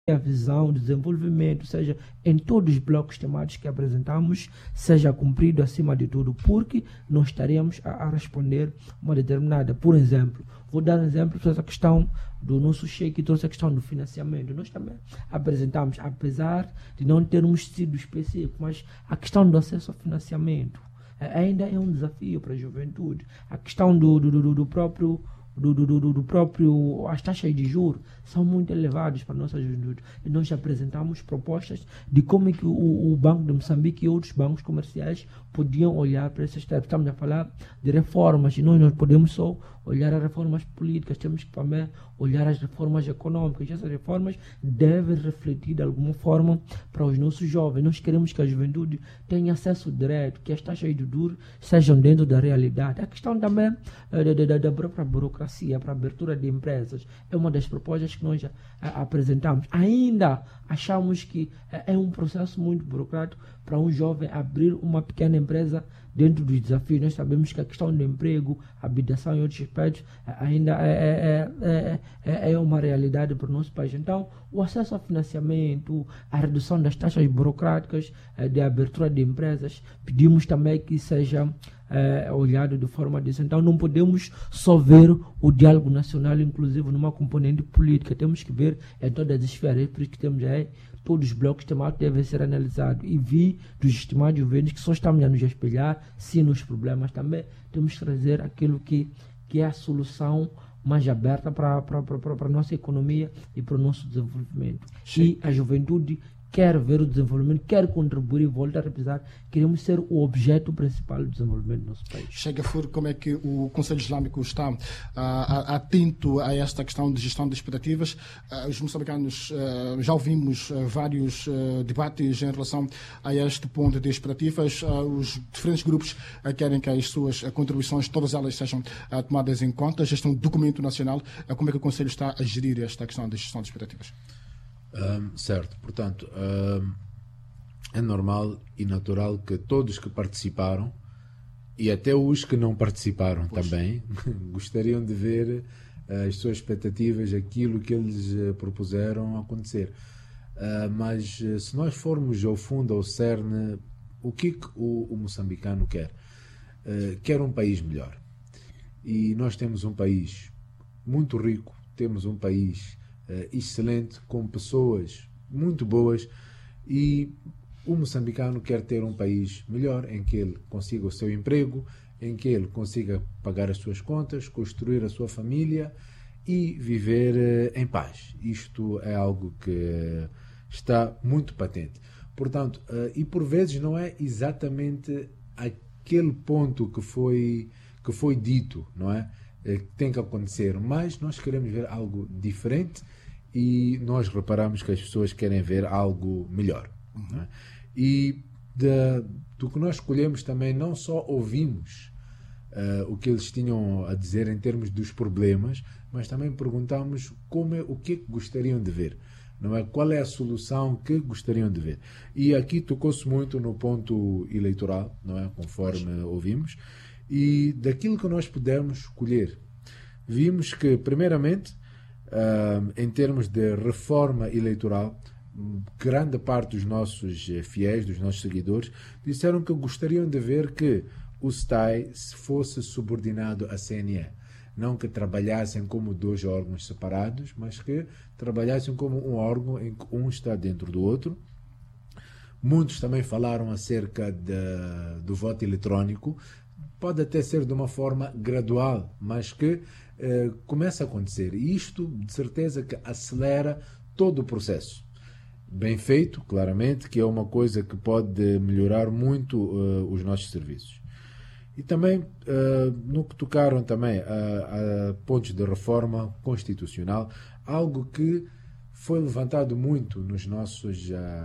a visão de desenvolvimento, seja em todos os blocos temáticos que apresentamos, seja cumprido acima de tudo, porque nós estaremos a responder uma determinada. Por exemplo, vou dar um exemplo sobre essa questão do nosso cheque, trouxe a questão do financiamento. Nós também apresentamos, apesar de não termos sido específicos, mas a questão do acesso ao financiamento ainda é um desafio para a juventude. A questão do próprio as taxas de juros são muito elevadas para a nossa juventude. E nós apresentamos propostas de como é que o Banco de Moçambique e outros bancos comerciais podiam olhar para esses temas. Estamos a falar de reformas e nós não podemos só olhar as reformas políticas, temos que também olhar as reformas econômicas. E essas reformas devem refletir de alguma forma para os nossos jovens. Nós queremos que a juventude tenha acesso direto, que as taxas de juros sejam dentro da realidade. A questão também da própria burocracia para a abertura de empresas é uma das propostas que nós apresentamos. Ainda achamos que é um processo muito burocrático para um jovem abrir uma pequena empresa dentro dos desafios. Nós sabemos que a questão do emprego, habitação e outros aspectos ainda é uma realidade para o nosso país. Então, o acesso ao financiamento, a redução das taxas burocráticas de abertura de empresas, pedimos também que seja olhado de forma disso. Então, não podemos só ver o diálogo nacional inclusivo numa componente política. Temos que ver em todas as esferas. Por isso que temos aí todos os blocos temáticos devem ser analisados e vi dos estimados governos que só estamos a nos espelhar, sim, nos problemas também. Temos que trazer aquilo que é a solução mais aberta para a nossa economia e para o nosso desenvolvimento. Sim. E a juventude quer ver o desenvolvimento, quer contribuir e volta a repisar. Queremos ser o objeto principal do desenvolvimento do nosso país. Chega a como é que o Conselho Islâmico está atento a esta questão de gestão de expectativas? Os moçambicanos já ouvimos vários debates em relação a este ponto de expectativas. Os diferentes grupos querem que as suas contribuições, todas elas sejam tomadas em conta. Este é um documento nacional. Como é que o Conselho está a gerir esta questão de gestão de expectativas? Certo, portanto, é normal e natural que todos que participaram e até os que não participaram também gostariam de ver as suas expectativas, aquilo que eles propuseram acontecer. Mas se nós formos ao fundo, ao cerne, o que o moçambicano quer? Quer um país melhor. E nós temos um país muito rico, temos um país excelente, com pessoas muito boas, e o moçambicano quer ter um país melhor, em que ele consiga o seu emprego, em que ele consiga pagar as suas contas, construir a sua família e viver em paz. Isto é algo que está muito patente. Portanto, e por vezes não é exatamente aquele ponto que foi dito, não é? Que tem que acontecer, mas nós queremos ver algo diferente e nós reparamos que as pessoas querem ver algo melhor. Não é? E do que nós escolhemos também, não só ouvimos o que eles tinham a dizer em termos dos problemas, mas também perguntamos o que gostariam de ver. Não é? Qual é a solução que gostariam de ver? E aqui tocou-se muito no ponto eleitoral, não é? Conforme ouvimos, e daquilo que nós pudemos escolher. Vimos que, primeiramente, em termos de reforma eleitoral, grande parte dos nossos fiéis, dos nossos seguidores, disseram que gostariam de ver que o STAI fosse subordinado à CNE. Não que trabalhassem como dois órgãos separados, mas que trabalhassem como um órgão em que um está dentro do outro. Muitos também falaram acerca do voto eletrónico. Pode até ser de uma forma gradual, mas que começa a acontecer. E isto, de certeza, que acelera todo o processo. Bem feito, claramente, que é uma coisa que pode melhorar muito os nossos serviços. E também, no que tocaram também a pontos de reforma constitucional, algo que foi levantado muito nos nossos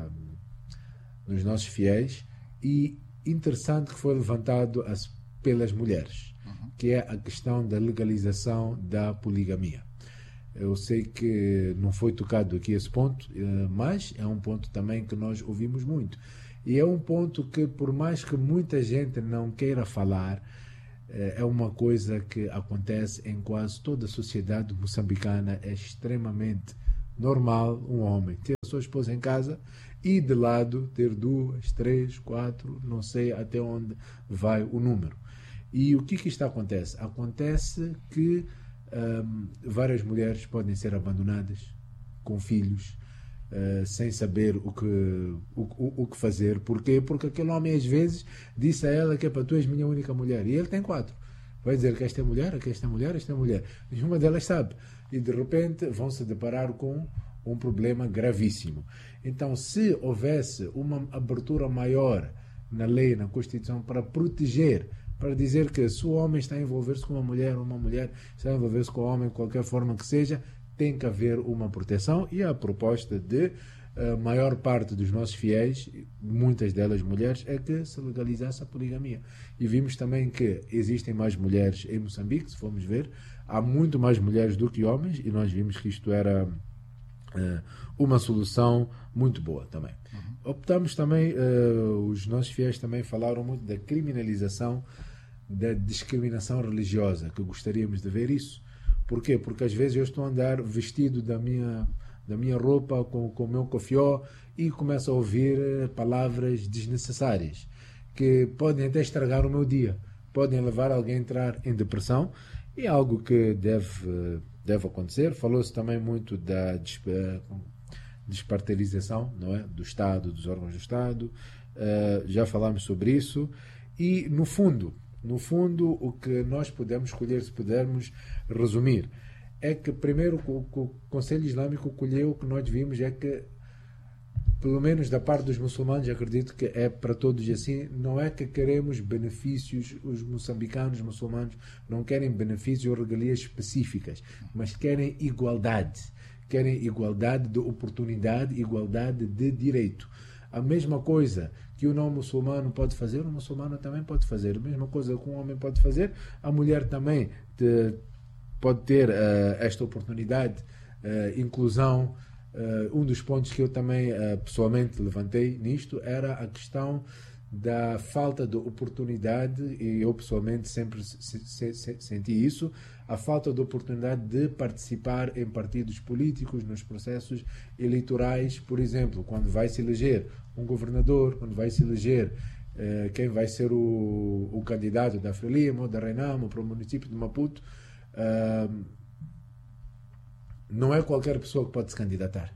fiéis e interessante que foi levantado pelas mulheres, que é a questão da legalização da poligamia. Eu sei que não foi tocado aqui esse ponto, mas é um ponto também que nós ouvimos muito. E é um ponto que, por mais que muita gente não queira falar, é uma coisa que acontece em quase toda a sociedade moçambicana, é extremamente normal um homem ter a sua esposa em casa e de lado ter 2, 3, 4, não sei até onde vai o número. E o que isto acontece? Acontece que várias mulheres podem ser abandonadas com filhos, sem saber o que fazer. Porquê? Porque aquele homem às vezes disse a ela que tu és minha única mulher, e ele tem 4. Vai dizer que esta é mulher, que esta é mulher, esta é mulher. Nenhuma delas sabe. E de repente vão se deparar com um problema gravíssimo. Então, se houvesse uma abertura maior na lei, na Constituição, para proteger, para dizer que se o homem está a envolver-se com uma mulher está a envolver-se com o homem, de qualquer forma que seja, tem que haver uma proteção. E a proposta de maior parte dos nossos fiéis, muitas delas mulheres, é que se legalizasse a poligamia. E vimos também que existem mais mulheres em Moçambique, se formos ver, há muito mais mulheres do que homens, e nós vimos que isto era uma solução muito boa também. Optamos também, os nossos fiéis também falaram muito da criminalização da discriminação religiosa, que gostaríamos de ver isso. Porquê? Porque às vezes eu estou a andar vestido da minha roupa, com o meu cofió, e começo a ouvir palavras desnecessárias, que podem até estragar o meu dia, podem levar alguém a entrar em depressão, e é algo que deve acontecer. Falou-se também muito da despartidarização, não é? Do Estado, dos órgãos do Estado, já falámos sobre isso, e no fundo, o que nós podemos escolher, se pudermos resumir, é que primeiro o Conselho Islâmico colheu, o que nós vimos é que, pelo menos da parte dos muçulmanos, acredito que é para todos assim, não é que queremos benefícios, os moçambicanos, muçulmanos, não querem benefícios ou regalias específicas, mas querem igualdade de oportunidade, igualdade de direito. A mesma coisa que o não muçulmano pode fazer, o muçulmano também pode fazer. A mesma coisa que um homem pode fazer, a mulher também pode ter esta oportunidade, inclusão. Um dos pontos que eu também pessoalmente levantei nisto era a questão da falta de oportunidade, e eu pessoalmente sempre senti isso, a falta de oportunidade de participar em partidos políticos, nos processos eleitorais. Por exemplo, quando vai se eleger um governador, quando vai se eleger quem vai ser o candidato da Frelimo ou da Renamo para o município de Maputo, não é qualquer pessoa que pode se candidatar.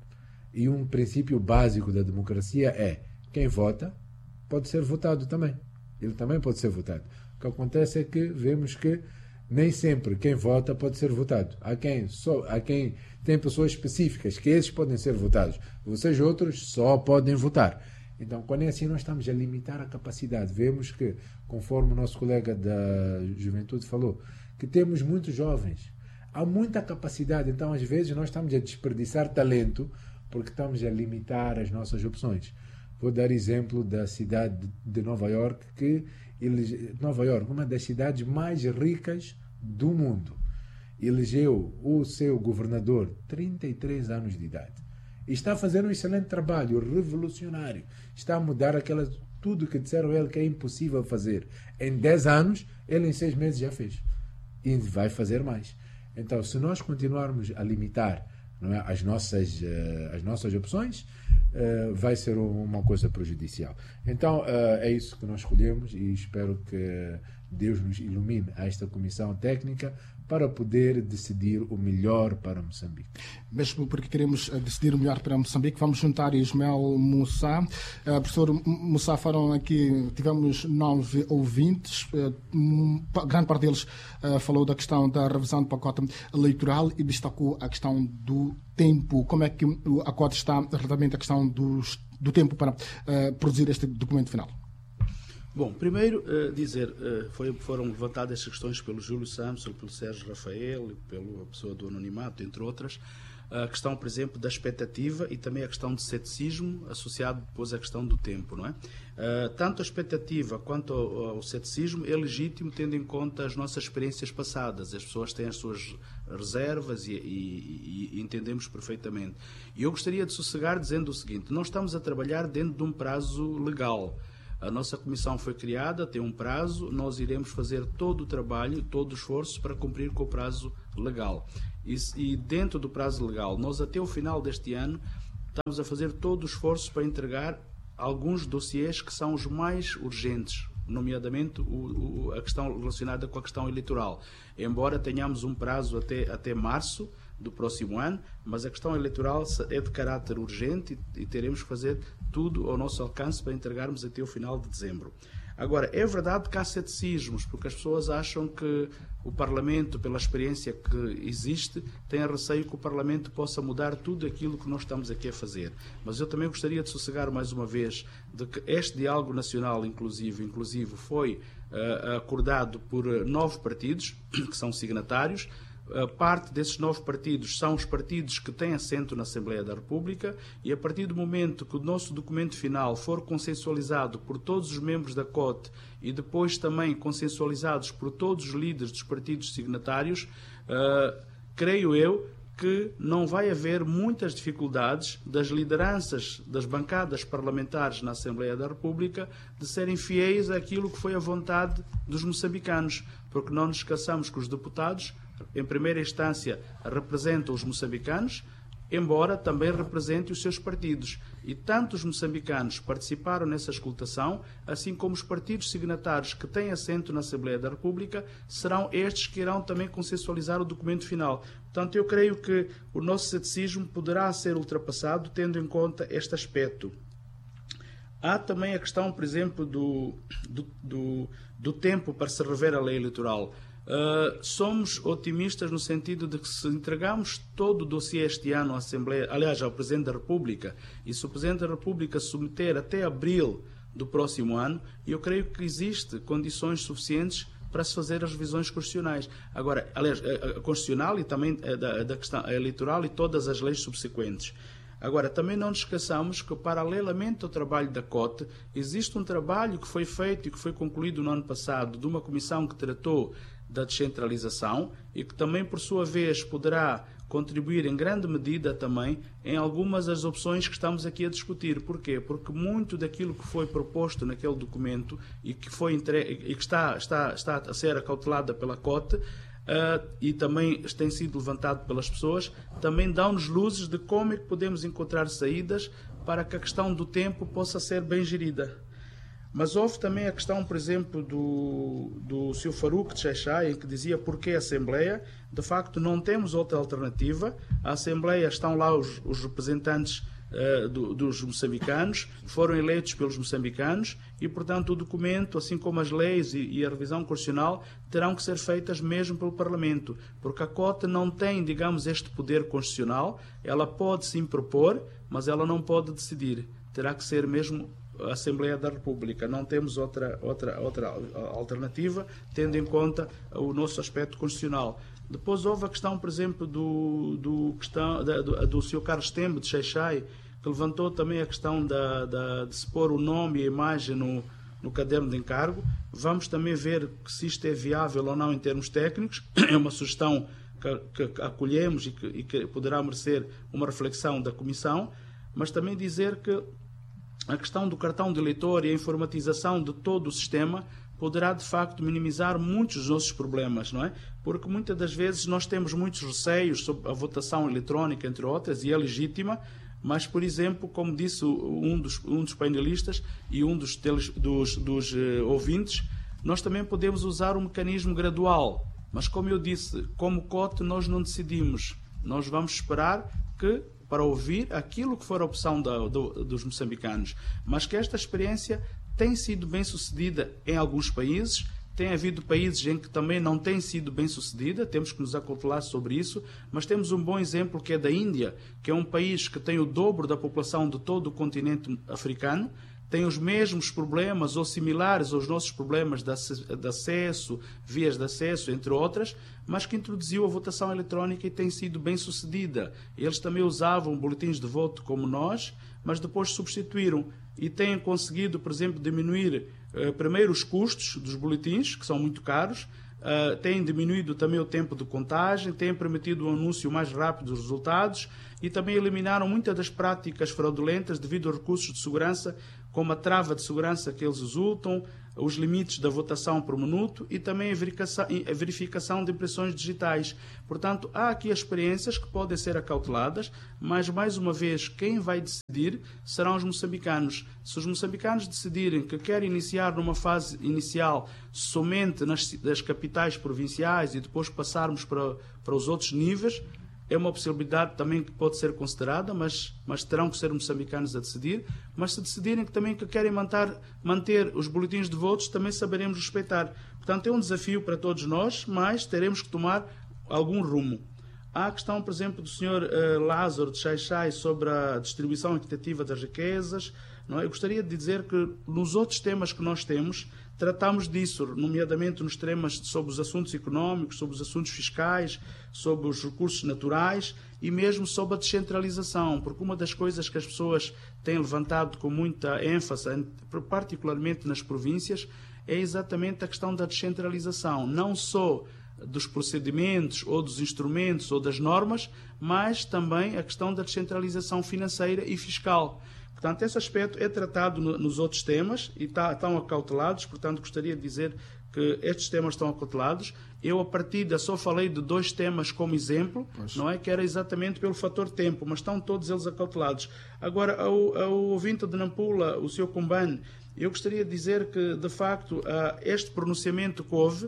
E um princípio básico da democracia é: quem vota pode ser votado também. Ele também pode ser votado. O que acontece é que vemos que nem sempre quem vota pode ser votado. Há quem tem pessoas específicas que esses podem ser votados. Vocês outros só podem votar. Então, quando é assim, nós estamos a limitar a capacidade. Vemos que, conforme o nosso colega da juventude falou, que temos muitos jovens. Há muita capacidade. Então, às vezes, nós estamos a desperdiçar talento porque estamos a limitar as nossas opções. Vou dar exemplo da cidade de Nova York, Nova York, uma das cidades mais ricas do mundo, elegeu o seu governador 33 anos de idade. E está a fazer um excelente trabalho, revolucionário. Está a mudar tudo que disseram a ele que é impossível fazer. Em 10 anos, ele em 6 meses já fez. E vai fazer mais. Então, se nós continuarmos a limitar, não é, as nossas opções, vai ser uma coisa prejudicial. Então, é isso que nós escolhemos, e espero que Deus nos ilumine a esta comissão técnica para poder decidir o melhor para Moçambique. Mesmo porque queremos decidir o melhor para Moçambique, vamos juntar Ismael Moussa. Professor Moussa, foram aqui, tivemos 9 ouvintes, grande parte deles falou da questão da revisão do pacote eleitoral e destacou a questão do tempo. Como é que a CODE está relativamente à questão do tempo para produzir este documento final? Bom, primeiro dizer, foram levantadas essas questões pelo Júlio Santos, pelo Sérgio Rafael, pela pessoa do anonimato, entre outras, a questão, por exemplo, da expectativa e também a questão do ceticismo, associado depois à questão do tempo, não é? Tanto a expectativa quanto ao ceticismo é legítimo, tendo em conta as nossas experiências passadas. As pessoas têm as suas reservas e entendemos perfeitamente. E eu gostaria de sossegar dizendo o seguinte: nós estamos a trabalhar dentro de um prazo legal. A nossa comissão foi criada, tem um prazo, nós iremos fazer todo o trabalho, todo o esforço para cumprir com o prazo legal. E dentro do prazo legal, nós até o final deste ano estamos a fazer todo o esforço para entregar alguns dossiês que são os mais urgentes, nomeadamente a questão relacionada com a questão eleitoral. Embora tenhamos um prazo até março do próximo ano, mas a questão eleitoral é de caráter urgente e teremos que fazer tudo ao nosso alcance para entregarmos até o final de dezembro. Agora, é verdade que há ceticismos, porque as pessoas acham que o Parlamento, pela experiência que existe, tem receio que o Parlamento possa mudar tudo aquilo que nós estamos aqui a fazer. Mas eu também gostaria de sossegar mais uma vez de que este diálogo nacional inclusive foi acordado por 9 partidos, que são signatários. Parte desses 9 partidos são os partidos que têm assento na Assembleia da República, e a partir do momento que o nosso documento final for consensualizado por todos os membros da COT e depois também consensualizados por todos os líderes dos partidos signatários, creio eu que não vai haver muitas dificuldades das lideranças das bancadas parlamentares na Assembleia da República de serem fiéis àquilo que foi a vontade dos moçambicanos, porque não nos esqueçamos que os deputados, em primeira instância, representam os moçambicanos, embora também representem os seus partidos. E tanto os moçambicanos participaram nessa escutação, assim como os partidos signatários que têm assento na Assembleia da República, serão estes que irão também consensualizar o documento final. Portanto, eu creio que o nosso ceticismo poderá ser ultrapassado tendo em conta este aspecto. Há também a questão, por exemplo, do tempo para se rever a lei eleitoral. Somos otimistas no sentido de que, se entregamos todo o dossiê este ano à Assembleia, aliás, ao Presidente da República, e se o Presidente da República submeter até abril do próximo ano, eu creio que existe condições suficientes para se fazer as revisões constitucionais. Agora, aliás, a constitucional e também da questão eleitoral e todas as leis subsequentes. Agora, também não nos esqueçamos que, paralelamente ao trabalho da COT, existe um trabalho que foi feito e que foi concluído no ano passado de uma comissão que tratou da descentralização e que também, por sua vez, poderá contribuir em grande medida também em algumas das opções que estamos aqui a discutir. Porquê? Porque muito daquilo que foi proposto naquele documento e que foi e que está a ser acautelada pela COT e também tem sido levantado pelas pessoas, também dão-nos luzes de como é que podemos encontrar saídas para que a questão do tempo possa ser bem gerida. Mas houve também a questão, por exemplo, do Sr. Faruque de Xaixai, em que dizia porquê a Assembleia. De facto, não temos outra alternativa. A Assembleia, estão lá os representantes dos moçambicanos, foram eleitos pelos moçambicanos e, portanto, o documento, assim como as leis e a revisão constitucional, terão que ser feitas mesmo pelo Parlamento, porque a COT não tem, digamos, este poder constitucional. Ela pode sim propor, mas ela não pode decidir. Terá que ser mesmo a Assembleia da República. Não temos outra alternativa, tendo em conta o nosso aspecto constitucional. Depois houve a questão, por exemplo, do Sr. Carlos Tembo de Xaixai, que levantou também a questão de se pôr o nome e a imagem no caderno de encargo. Vamos também ver se isto é viável ou não em termos técnicos. É uma sugestão que acolhemos e que poderá merecer uma reflexão da Comissão, mas também dizer que a questão do cartão de eleitor e a informatização de todo o sistema poderá, de facto, minimizar muitos dos nossos problemas, não é? Porque muitas das vezes nós temos muitos receios sobre a votação eletrónica, entre outras, e é legítima, mas, por exemplo, como disse um dos painelistas e um dos ouvintes, nós também podemos usar um mecanismo gradual. Mas, como eu disse, como COT, nós não decidimos. Nós vamos esperar para ouvir aquilo que for a opção dos moçambicanos. Mas que esta experiência tem sido bem sucedida em alguns países, tem havido países em que também não tem sido bem sucedida, temos que nos acautelar sobre isso, mas temos um bom exemplo que é da Índia, que é um país que tem o dobro da população de todo o continente africano, tem os mesmos problemas ou similares aos nossos problemas de acesso, vias de acesso, entre outras, mas que introduziu a votação eletrónica e tem sido bem sucedida. Eles também usavam boletins de voto como nós, mas depois substituíram e têm conseguido, por exemplo, diminuir primeiro os custos dos boletins, que são muito caros, têm diminuído também o tempo de contagem, têm permitido um anúncio mais rápido dos resultados e também eliminaram muitas das práticas fraudulentas devido aos recursos de segurança, como a trava de segurança que eles exultam, os limites da votação por minuto e também a verificação de impressões digitais. Portanto, há aqui experiências que podem ser acauteladas, mas, mais uma vez, quem vai decidir serão os moçambicanos. Se os moçambicanos decidirem que querem iniciar numa fase inicial somente das capitais provinciais e depois passarmos para os outros níveis, é uma possibilidade também que pode ser considerada, mas terão que ser moçambicanos a decidir. Mas se decidirem que também querem manter os boletins de votos, também saberemos respeitar. Portanto, é um desafio para todos nós, mas teremos que tomar algum rumo. Há a questão, por exemplo, do Sr. Lázaro de Xai-Xai sobre a distribuição equitativa das riquezas. Não é? Eu gostaria de dizer que nos outros temas que nós temos, tratamos disso, nomeadamente nos temas sobre os assuntos económicos, sobre os assuntos fiscais, sobre os recursos naturais e mesmo sobre a descentralização, porque uma das coisas que as pessoas têm levantado com muita ênfase, particularmente nas províncias, é exatamente a questão da descentralização, não só dos procedimentos ou dos instrumentos ou das normas, mas também a questão da descentralização financeira e fiscal. Portanto, esse aspecto é tratado nos outros temas e estão acautelados, portanto, gostaria de dizer que estes temas estão acautelados. Eu, a partida, só falei de 2 temas como exemplo, não é? Que era exatamente pelo fator tempo, mas estão todos eles acautelados. Agora, ao ouvinte de Nampula, o Sr. Kumbane, eu gostaria de dizer que, de facto, este pronunciamento que houve,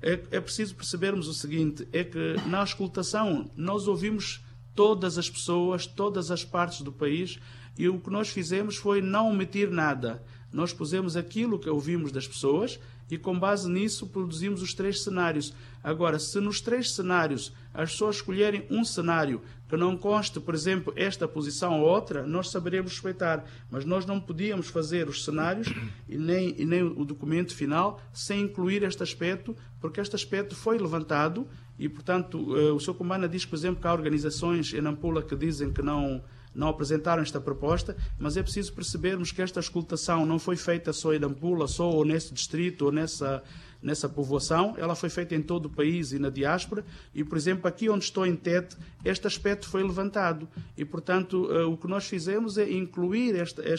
é preciso percebermos o seguinte, é que na auscultação nós ouvimos todas as pessoas, todas as partes do país, e o que nós fizemos foi não omitir nada. Nós pusemos aquilo que ouvimos das pessoas e, com base nisso, produzimos os 3 cenários. Agora, se nos 3 cenários as pessoas escolherem um cenário que não conste, por exemplo, esta posição ou outra, nós saberemos respeitar. Mas nós não podíamos fazer os cenários e nem o documento final sem incluir este aspecto, porque este aspecto foi levantado e, portanto, o Sr. Kumana diz, por exemplo, que há organizações em Nampula que dizem que não apresentaram esta proposta, mas é preciso percebermos que esta auscultação não foi feita só em Nampula, só ou nesse distrito ou nessa povoação, ela foi feita em todo o país e na diáspora e, por exemplo, aqui onde estou em Tete, este aspecto foi levantado e, portanto, o que nós fizemos é incluir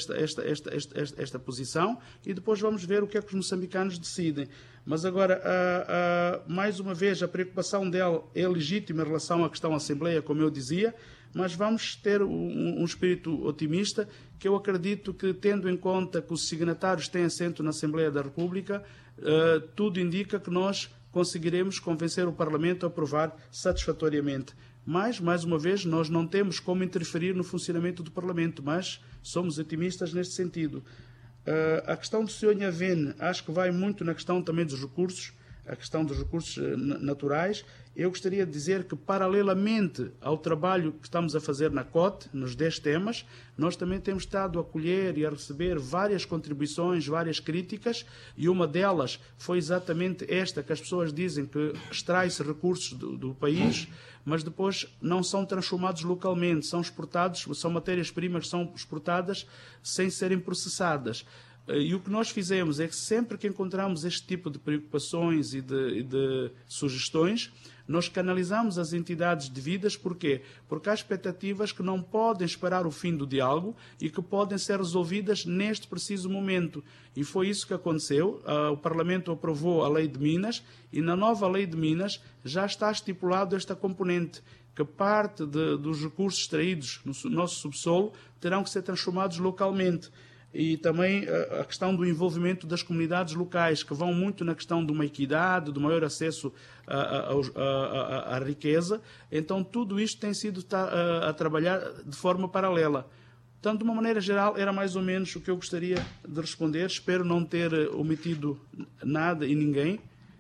esta posição e depois vamos ver o que é que os moçambicanos decidem. Mas agora, mais uma vez, a preocupação dela é legítima em relação à questão da Assembleia, como eu dizia, mas vamos ter um espírito otimista, que eu acredito que, tendo em conta que os signatários têm assento na Assembleia da República, tudo indica que nós conseguiremos convencer o Parlamento a aprovar satisfatoriamente. Mas, mais uma vez, nós não temos como interferir no funcionamento do Parlamento, mas somos otimistas neste sentido. A questão do Sr. Nhavene, acho que vai muito na questão também dos recursos, a questão dos recursos naturais. Eu gostaria de dizer que, paralelamente ao trabalho que estamos a fazer na COT, nos 10 temas, nós também temos estado a acolher e a receber várias contribuições, várias críticas, e uma delas foi exatamente esta, que as pessoas dizem que extrai-se recursos do país, mas depois não são transformados localmente, são exportados, são matérias-primas que são exportadas sem serem processadas. E o que nós fizemos é que sempre que encontramos este tipo de preocupações e de sugestões, nós canalizamos as entidades devidas. Porquê? Porque há expectativas que não podem esperar o fim do diálogo e que podem ser resolvidas neste preciso momento. E foi isso que aconteceu. O Parlamento aprovou a Lei de Minas e na nova Lei de Minas já está estipulado esta componente, que parte dos recursos extraídos no nosso subsolo terão que ser transformados localmente. E também a questão do envolvimento das comunidades locais, que vão muito na questão de uma equidade, do maior acesso à riqueza. Então, tudo isto tem sido a trabalhar de forma paralela. Portanto, de uma maneira geral, era mais ou menos o que eu gostaria de responder. Espero não ter omitido nada e ninguém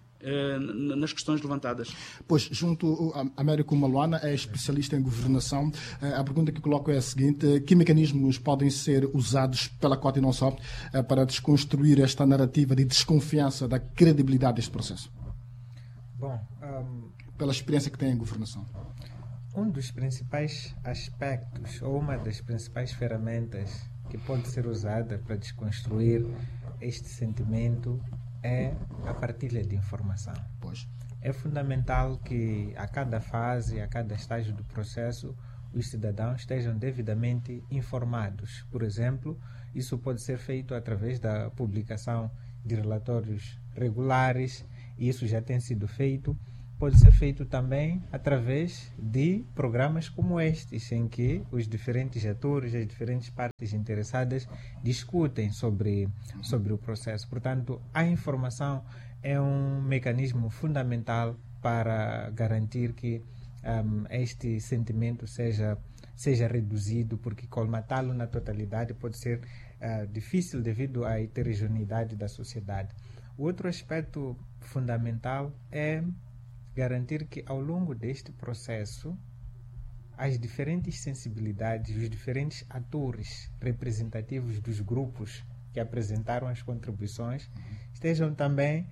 nas questões levantadas. Pois, junto a Américo Maluana, é especialista em governação. A pergunta que coloco é a seguinte: que mecanismos podem ser usados pela COT e não só para desconstruir esta narrativa de desconfiança da credibilidade deste processo? Bom, pela experiência que tem em governação. Um dos principais aspectos, ou uma das principais ferramentas que pode ser usada para desconstruir este sentimento é a partilha de informação. Pois. É fundamental que a cada fase, a cada estágio do processo, os cidadãos estejam devidamente informados. Por exemplo, isso pode ser feito através da publicação de relatórios regulares, e isso já tem sido feito. Pode ser feito também através de programas como estes, em que os diferentes atores, as diferentes partes interessadas discutem sobre o processo. Portanto, a informação é um mecanismo fundamental para garantir que este sentimento seja reduzido, porque colmatá-lo na totalidade pode ser difícil devido à heterogeneidade da sociedade. O outro aspecto fundamental é garantir que ao longo deste processo as diferentes sensibilidades, os diferentes atores representativos dos grupos que apresentaram as contribuições estejam também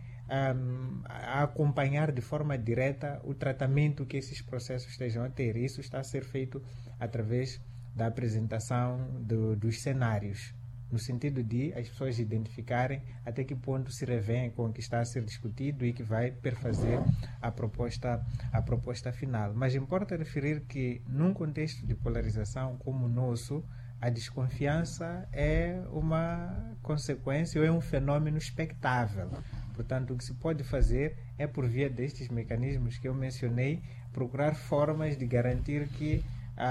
a acompanhar de forma direta o tratamento que esses processos estejam a ter. Isso está a ser feito através da apresentação dos cenários, no sentido de as pessoas identificarem até que ponto se revém com o que está a ser discutido e que vai perfazer a proposta final. Mas importa referir que, num contexto de polarização como o nosso, a desconfiança é uma consequência ou é um fenômeno expectável. Portanto, o que se pode fazer é, por via destes mecanismos que eu mencionei, procurar formas de garantir que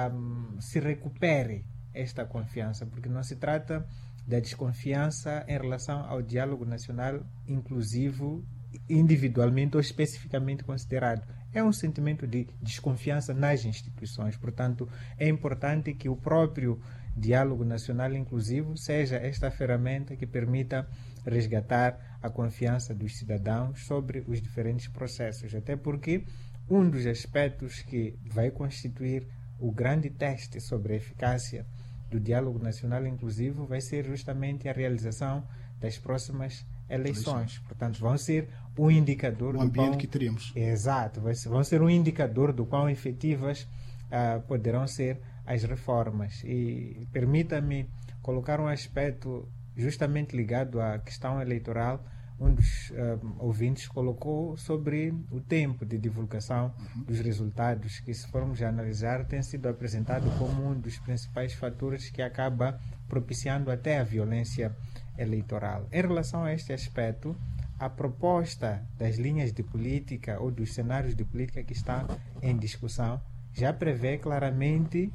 se recupere esta confiança, porque não se trata da desconfiança em relação ao diálogo nacional inclusivo, individualmente ou especificamente considerado. É um sentimento de desconfiança nas instituições. Portanto, é importante que o próprio diálogo nacional inclusivo seja esta ferramenta que permita resgatar a confiança dos cidadãos sobre os diferentes processos, até porque um dos aspectos que vai constituir o grande teste sobre a eficácia do diálogo nacional inclusivo vai ser justamente a realização das próximas eleições. Portanto, vão ser um indicador do ambiente que teremos. Exato, vão ser um indicador do quão efetivas poderão ser as reformas. E permita-me colocar um aspecto justamente ligado à questão eleitoral. Um dos ouvintes colocou sobre o tempo de divulgação dos resultados, que, se formos analisar, tem sido apresentado como um dos principais fatores que acaba propiciando até a violência eleitoral. Em relação a este aspecto, a proposta das linhas de política ou dos cenários de política que está em discussão já prevê claramente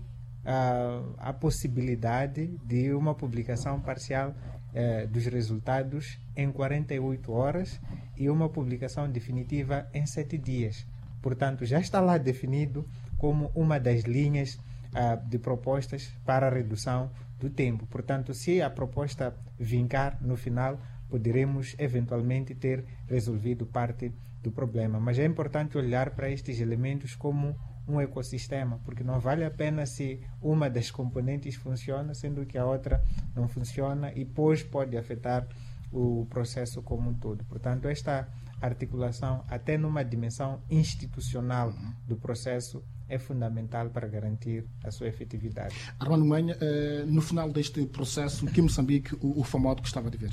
a possibilidade de uma publicação parcial dos resultados em 48 horas e uma publicação definitiva em 7 dias. Portanto, já está lá definido como uma das linhas de propostas para a redução do tempo. Portanto, se a proposta vincar no final, poderemos eventualmente ter resolvido parte do problema. Mas é importante olhar para estes elementos como um ecossistema, porque não vale a pena se uma das componentes funciona, sendo que a outra não funciona, e depois pode afetar o processo como um todo. Portanto, esta articulação, até numa dimensão institucional do processo, é fundamental para garantir a sua efetividade. Armando Manha, no final deste processo, que Moçambique o FAMOD gostava de ver?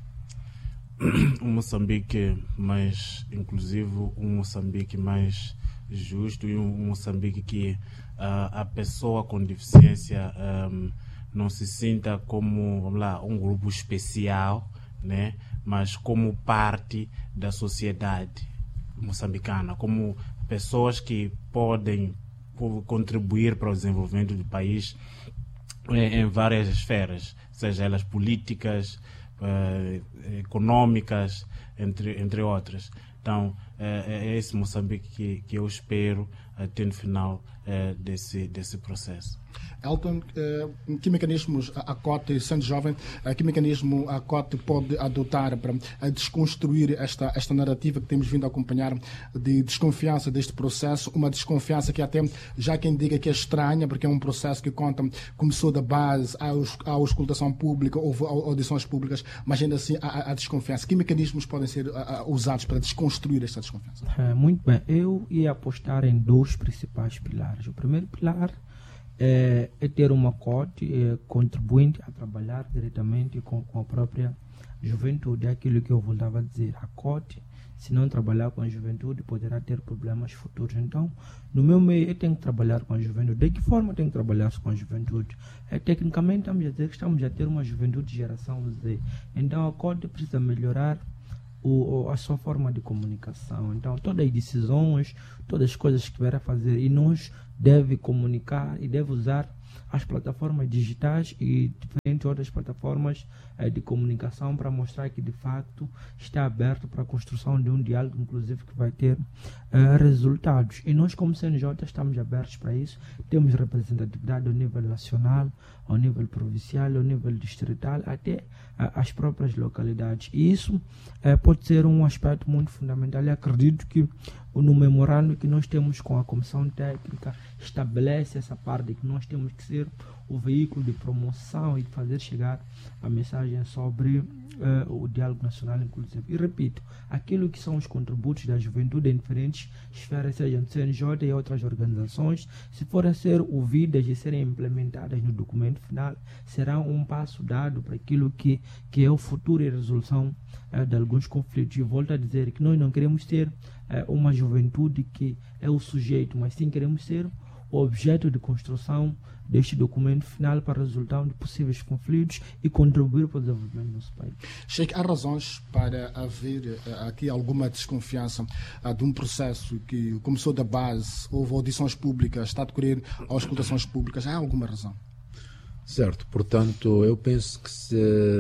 Um Moçambique mais inclusivo, um Moçambique mais justo e um Moçambique que a pessoa com deficiência não se sinta como, vamos lá, um grupo especial, né? Mas como parte da sociedade moçambicana, como pessoas que podem contribuir para o desenvolvimento do país em várias esferas, seja elas políticas, econômicas, entre outras. Então, é esse Moçambique que eu espero até no final desse processo. Elton, que mecanismos a COTE, sendo jovem, que mecanismo a COTE pode adotar para desconstruir esta narrativa que temos vindo a acompanhar de desconfiança deste processo, uma desconfiança que até já quem diga que é estranha, porque é um processo que começou da base à auscultação pública, houve audições públicas, mas ainda assim há desconfiança. Que mecanismos podem ser usados para desconstruir esta desconfiança? Muito bem, eu ia apostar em 2 principais pilares. O primeiro pilar é ter uma COTE contribuinte a trabalhar diretamente com a própria juventude. É aquilo que eu voltava a dizer. A COTE, se não trabalhar com a juventude, poderá ter problemas futuros. Então, no meu meio, eu tenho que trabalhar com a juventude. De que forma eu tenho que trabalhar com a juventude? Tecnicamente, estamos a dizer que estamos a ter uma juventude de geração Z. Então, a COTE precisa melhorar a sua forma de comunicação. Então, todas as decisões, todas as coisas que tiver a fazer, e nós deve comunicar e deve usar as plataformas digitais e diferentes outras plataformas de comunicação para mostrar que de facto está aberto para a construção de um diálogo, inclusive, que vai ter resultados. E nós, como CNJ, estamos abertos para isso. Temos representatividade ao nível nacional, ao nível provincial, ao nível distrital, até as próprias localidades. E isso pode ser um aspecto muito fundamental. E acredito que no memorando que nós temos com a Comissão Técnica estabelece essa parte que nós temos que ser o veículo de promoção e de fazer chegar a mensagem sobre o diálogo nacional inclusive. E repito, aquilo que são os contributos da juventude em diferentes esferas, sejam CNJ e outras organizações, se forem a ser ouvidas e serem implementadas no documento final, será um passo dado para aquilo que é o futuro e resolução de alguns conflitos. E volto a dizer que nós não queremos ter uma juventude que é o sujeito, mas sim queremos ser o objeto de construção deste documento final para a resolução de possíveis conflitos e contribuir para o desenvolvimento do nosso país. Sheikh, há razões para haver aqui alguma desconfiança de um processo que começou da base, houve audições públicas, está a decorrer auscultações públicas, há alguma razão? Certo, portanto, eu penso que se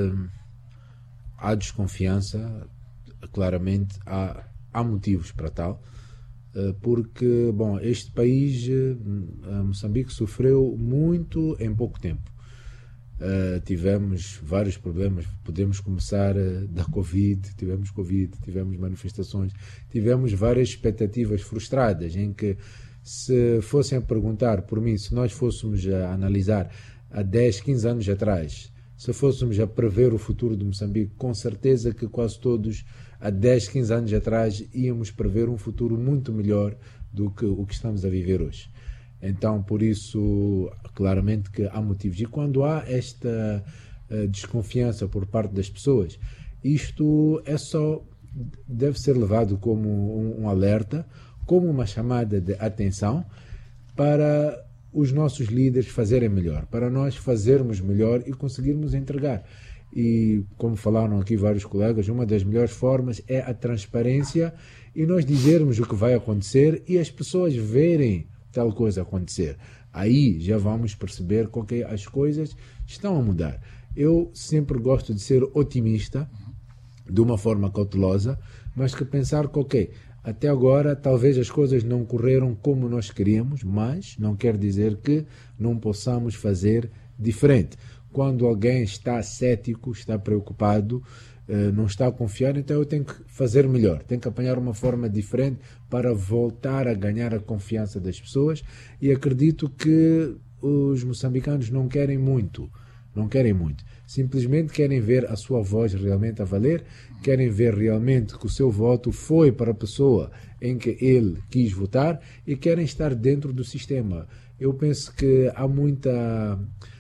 há desconfiança, claramente há motivos para tal, porque, bom, este país, Moçambique, sofreu muito em pouco tempo. Tivemos vários problemas, podemos começar da Covid, tivemos manifestações, tivemos várias expectativas frustradas, em que, se fossem a perguntar por mim, se nós fôssemos a analisar há 10, 15 anos atrás, se fôssemos a prever o futuro de Moçambique, com certeza que quase todos, há 10, 15 anos atrás, íamos prever um futuro muito melhor do que o que estamos a viver hoje. Então, por isso, claramente que há motivos. E quando há esta desconfiança por parte das pessoas, isto deve ser levado como um alerta, como uma chamada de atenção para os nossos líderes fazerem melhor, para nós fazermos melhor e conseguirmos entregar. E, como falaram aqui vários colegas, uma das melhores formas é a transparência e nós dizermos o que vai acontecer e as pessoas verem tal coisa acontecer. Aí já vamos perceber que as coisas estão a mudar. Eu sempre gosto de ser otimista, de uma forma cautelosa, mas que pensar que, até agora talvez as coisas não correram como nós queríamos, mas não quer dizer que não possamos fazer diferente. Quando alguém está cético, está preocupado, não está a confiar, então eu tenho que fazer melhor, tenho que apanhar uma forma diferente para voltar a ganhar a confiança das pessoas, e acredito que os moçambicanos não querem muito, simplesmente querem ver a sua voz realmente a valer, querem ver realmente que o seu voto foi para a pessoa em que ele quis votar e querem estar dentro do sistema. Eu penso que há muita...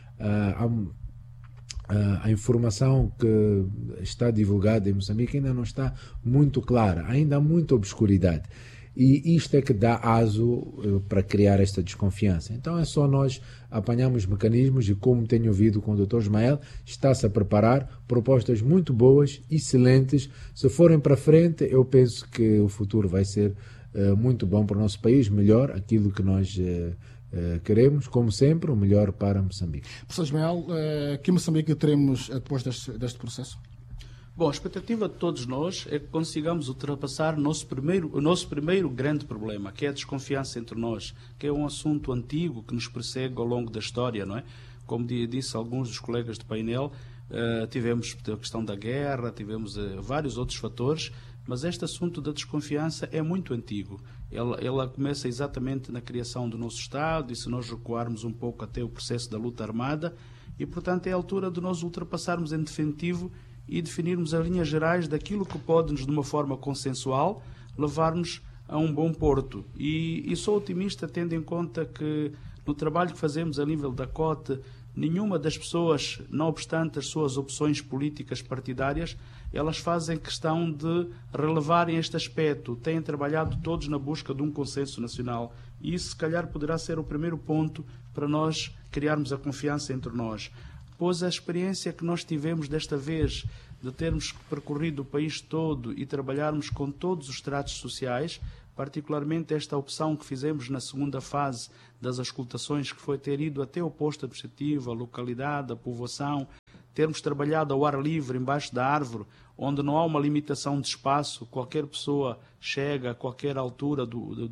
a informação que está divulgada em Moçambique ainda não está muito clara, ainda há muita obscuridade. E isto é que dá aso para criar esta desconfiança. Então é só nós apanharmos mecanismos e, como tenho ouvido com o Dr. Ismael, está-se a preparar propostas muito boas, excelentes. Se forem para frente, eu penso que o futuro vai ser muito bom para o nosso país, melhor aquilo que nós queremos, como sempre, o melhor para Moçambique. Professor Ismael, que Moçambique teremos depois deste processo? Bom, a expectativa de todos nós é que consigamos ultrapassar o nosso primeiro grande problema, que é a desconfiança entre nós, que é um assunto antigo que nos persegue ao longo da história, não é? Como disse alguns dos colegas do painel, tivemos a questão da guerra, tivemos vários outros fatores, mas este assunto da desconfiança é muito antigo. Ela começa exatamente na criação do nosso Estado, e se nós recuarmos um pouco até o processo da luta armada, e portanto é a altura de nós ultrapassarmos em definitivo e definirmos as linhas gerais daquilo que pode-nos, de uma forma consensual, levar-nos a um bom porto. E sou otimista, tendo em conta que no trabalho que fazemos a nível da COTE, nenhuma das pessoas, não obstante as suas opções políticas partidárias, elas fazem questão de relevarem este aspecto. Têm trabalhado todos na busca de um consenso nacional. E isso, se calhar, poderá ser o primeiro ponto para nós criarmos a confiança entre nós. Pois a experiência que nós tivemos desta vez, de termos percorrido o país todo e trabalharmos com todos os estratos sociais, particularmente esta opção que fizemos na segunda fase das auscultações, que foi ter ido até o posto administrativo, a localidade, a povoação, termos trabalhado ao ar livre, embaixo da árvore, onde não há uma limitação de espaço, qualquer pessoa chega a qualquer altura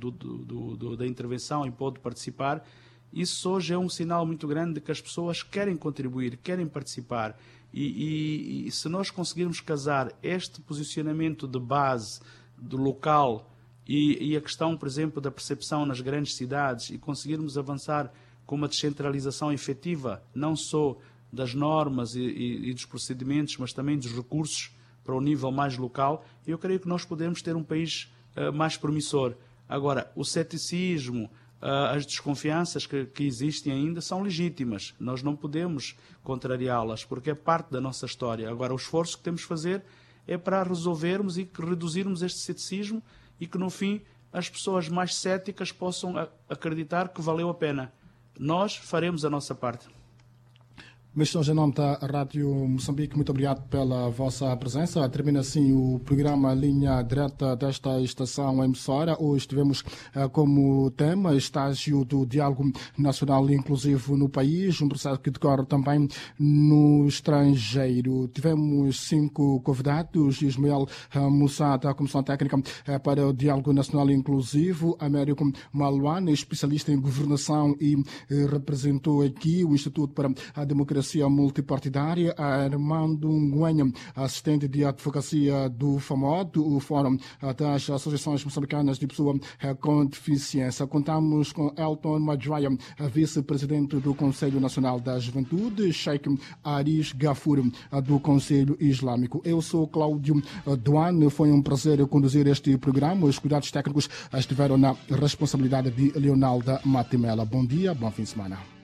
da intervenção e pode participar. Isso hoje é um sinal muito grande de que as pessoas querem contribuir, querem participar. E se nós conseguirmos casar este posicionamento de base, do local, e a questão, por exemplo, da percepção nas grandes cidades, e conseguirmos avançar com uma descentralização efetiva, não só das normas e dos procedimentos, mas também dos recursos para o nível mais local, eu creio que nós podemos ter um país mais promissor. Agora, o ceticismo, as desconfianças que existem ainda são legítimas. Nós não podemos contrariá-las, porque é parte da nossa história. Agora, o esforço que temos de fazer é para resolvermos e reduzirmos este ceticismo e que, no fim, as pessoas mais céticas possam acreditar que valeu a pena. Nós faremos a nossa parte. Meus em nome da Rádio Moçambique, muito obrigado pela vossa presença. Termina assim o programa Linha Direta desta estação emissora. Hoje tivemos como tema estágio do diálogo nacional inclusivo no país, um processo que decorre também no estrangeiro. Tivemos 5 convidados: Ismael Moussa, da Comissão Técnica para o Diálogo Nacional Inclusivo; Américo Maluane, especialista em governação e representou aqui o Instituto para a Democracia Multipartidária; Armando Nguenha, assistente de advocacia do FAMOD, o Fórum das Associações Moçambicanas de Pessoa com Deficiência. Contamos com Elton Madjoia, vice-presidente do Conselho Nacional da Juventude; Sheikh Aris Gafur, do Conselho Islâmico. Eu sou Cláudio Duane. Foi um prazer conduzir este programa. Os cuidados técnicos estiveram na responsabilidade de Leonalda Matimela. Bom dia, bom fim de semana.